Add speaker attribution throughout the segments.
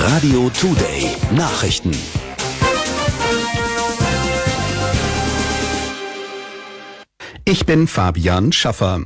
Speaker 1: Radio Today Nachrichten.
Speaker 2: Ich bin Fabian Schaffer.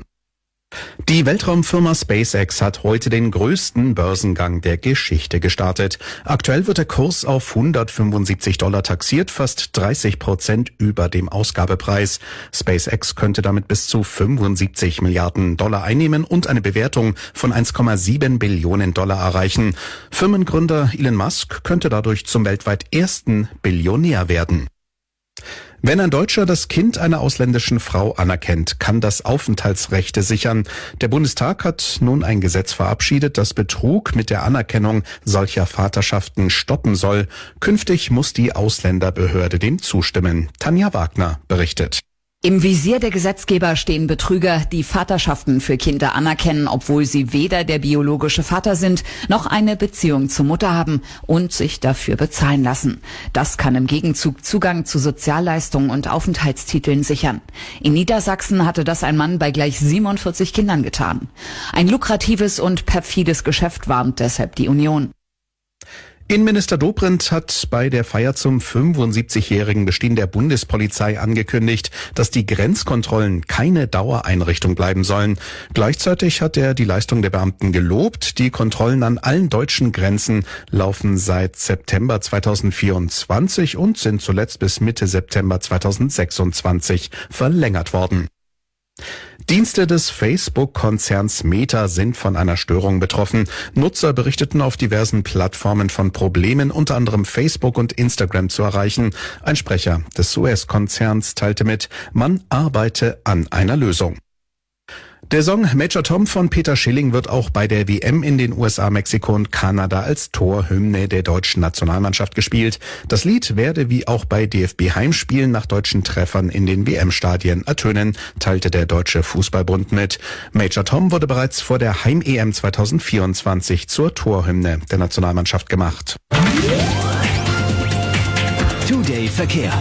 Speaker 2: Die Weltraumfirma SpaceX hat heute den größten Börsengang der Geschichte gestartet. Aktuell wird der Kurs auf $175 taxiert, fast 30% über dem Ausgabepreis. SpaceX könnte damit bis zu $75 Milliarden einnehmen und eine Bewertung von $1,7 Billionen erreichen. Firmengründer Elon Musk könnte dadurch zum weltweit ersten Billionär werden. Wenn ein Deutscher das Kind einer ausländischen Frau anerkennt, kann das Aufenthaltsrechte sichern. Der Bundestag hat nun ein Gesetz verabschiedet, das Betrug mit der Anerkennung solcher Vaterschaften stoppen soll. Künftig muss die Ausländerbehörde dem zustimmen. Tanja Wagner berichtet.
Speaker 3: Im Visier der Gesetzgeber stehen Betrüger, die Vaterschaften für Kinder anerkennen, obwohl sie weder der biologische Vater sind, noch eine Beziehung zur Mutter haben und sich dafür bezahlen lassen. Das kann im Gegenzug Zugang zu Sozialleistungen und Aufenthaltstiteln sichern. In Niedersachsen hatte das ein Mann bei gleich 47 Kindern getan. Ein lukratives und perfides Geschäft, warnt deshalb die Union.
Speaker 2: Innenminister Dobrindt hat bei der Feier zum 75-jährigen Bestehen der Bundespolizei angekündigt, dass die Grenzkontrollen keine Dauereinrichtung bleiben sollen. Gleichzeitig hat er die Leistung der Beamten gelobt. Die Kontrollen an allen deutschen Grenzen laufen seit September 2024 und sind zuletzt bis Mitte September 2026 verlängert worden. Dienste des Facebook-Konzerns Meta sind von einer Störung betroffen. Nutzer berichteten auf diversen Plattformen von Problemen, unter anderem Facebook und Instagram zu erreichen. Ein Sprecher des US-Konzerns teilte mit, man arbeite an einer Lösung. Der Song Major Tom von Peter Schilling wird auch bei der WM in den USA, Mexiko und Kanada als Torhymne der deutschen Nationalmannschaft gespielt. Das Lied werde wie auch bei DFB-Heimspielen nach deutschen Treffern in den WM-Stadien ertönen, teilte der Deutsche Fußballbund mit. Major Tom wurde bereits vor der Heim-EM 2024 zur Torhymne der Nationalmannschaft gemacht.
Speaker 1: Today Verkehr.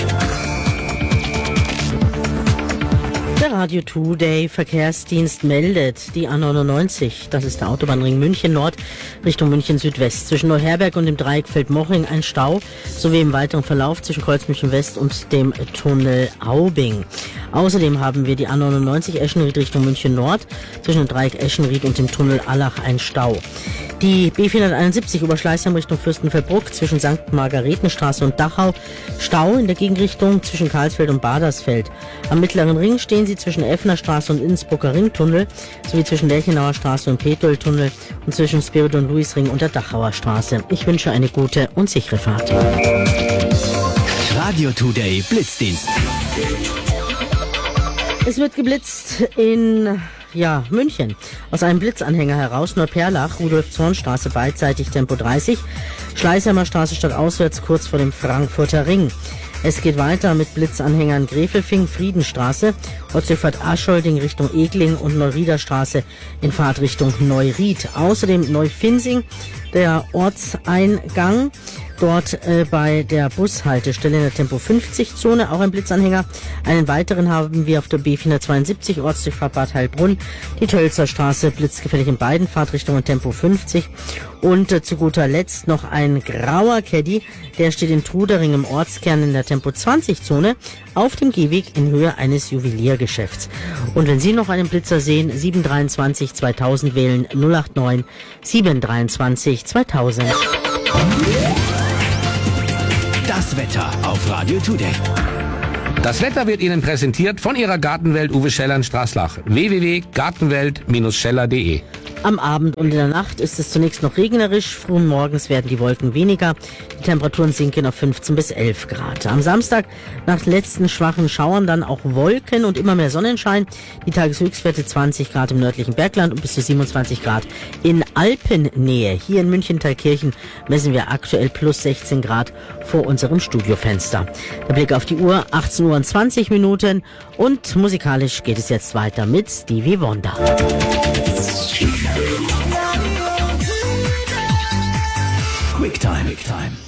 Speaker 4: Der Radio Today Verkehrsdienst meldet die A99, das ist der Autobahnring München Nord Richtung München Südwest. Zwischen Neuherberg und dem Dreieck Feldmoching ein Stau, sowie im weiteren Verlauf zwischen Kreuz München West und dem Tunnel Aubing. Außerdem haben wir die A99 Eschenried Richtung München Nord, zwischen dem Dreieck Eschenried und dem Tunnel Allach ein Stau. Die B471 über Schleißheim Richtung Fürstenfeldbruck zwischen St. Margaretenstraße und Dachau. Stau in der Gegenrichtung zwischen Karlsfeld und Badersfeld. Am Mittleren Ring stehen sie zwischen Effnerstraße und Innsbrucker Ringtunnel, sowie zwischen Lerchenauer Straße und Petueltunnel und zwischen Spiridon Luisring und der Dachauer Straße. Ich wünsche eine gute und sichere Fahrt.
Speaker 1: Radio Today Blitzdienst.
Speaker 4: Es wird geblitzt in München. Aus einem Blitzanhänger heraus, Neuperlach, Rudolf-Zorn-Straße beidseitig Tempo 30, Schleißheimer Straße stadtauswärts kurz vor dem Frankfurter Ring. Es geht weiter mit Blitzanhängern Grefelfing, Friedenstraße, Ortsdorf Aschholding Richtung Egling und Neuriederstraße in Fahrtrichtung Neuried. Außerdem Neufinsing, der Ortseingang. Dort bei der Bushaltestelle in der Tempo-50-Zone auch ein Blitzanhänger. Einen weiteren haben wir auf der B472 Ortsdurchfahrt Bad Heilbrunn. Die Tölzer Straße blitzgefährlich in beiden Fahrtrichtungen Tempo 50. Und zu guter Letzt noch ein grauer Caddy. Der steht in Trudering im Ortskern in der Tempo-20-Zone auf dem Gehweg in Höhe eines Juweliergeschäfts. Und wenn Sie noch einen Blitzer sehen, 723 2000 wählen 089 723 2000.
Speaker 1: Das Wetter auf Radio Today.
Speaker 5: Das Wetter wird Ihnen präsentiert von Ihrer Gartenwelt Uwe Scheller in Straßlach. www.gartenwelt-scheller.de.
Speaker 4: Am Abend und in der Nacht ist es zunächst noch regnerisch. Frühen morgens werden die Wolken weniger. Die Temperaturen sinken auf 15 bis 11 Grad. Am Samstag nach letzten schwachen Schauern dann auch Wolken und immer mehr Sonnenschein. Die Tageshöchstwerte 20 Grad im nördlichen Bergland und bis zu 27 Grad in Alpennähe. Hier in München-Thalkirchen messen wir aktuell plus 16 Grad vor unserem Studiofenster. Der Blick auf die Uhr, 18 Uhr und 20 Minuten. Und musikalisch geht es jetzt weiter mit Stevie Wonder.
Speaker 1: Quicktime.